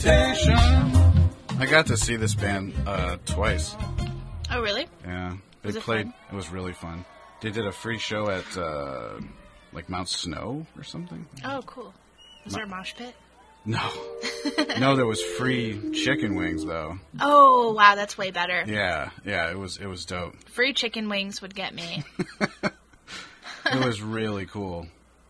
temptation. I got to see this band twice. Oh, really? Yeah. They Was it played. fun? It was really fun. They did a free show at like Mount Snow or something. Oh, cool. Was there a mosh pit? No. No, there was free chicken wings though. Oh, wow, that's way better. Yeah, it was dope. Free chicken wings would get me. It was really cool.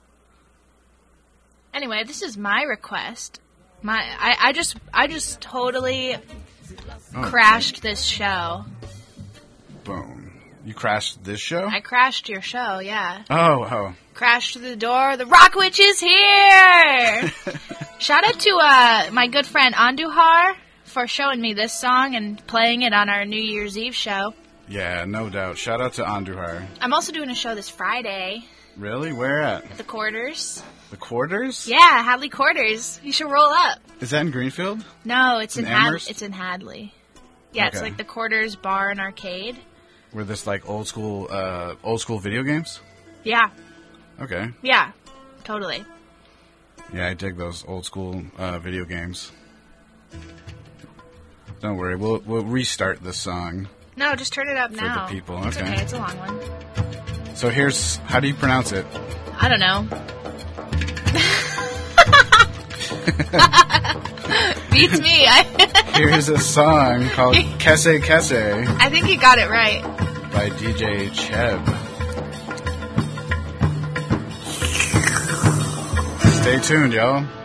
Anyway, this is my request. I just totally crashed this show. Boom. You crashed this show? I crashed your show, yeah. Oh. Crashed through the door. The Rock Witch is here! Shout out to my good friend Anduhar for showing me this song and playing it on our New Year's Eve show. Yeah, no doubt. Shout out to Anduhar. I'm also doing a show this Friday. Really? Where at? At the Quarters. The Quarters? Yeah, Hadley Quarters. You should roll up. Is that in Greenfield? No, it's in Amherst? It's in Hadley. Yeah, It's Okay. like the Quarters Bar and Arcade. Were this like old school video games? Yeah. Okay. Yeah. Totally. Yeah, I dig those old school video games. Don't worry, we'll restart this song. No, just turn it up For now. the people, It's okay. okay. It's a long one. So here's, how do you pronounce it? I don't know. Beats me. Here's a song called Kese Kese I think you got it right. by DJ Cheb. Stay tuned, y'all.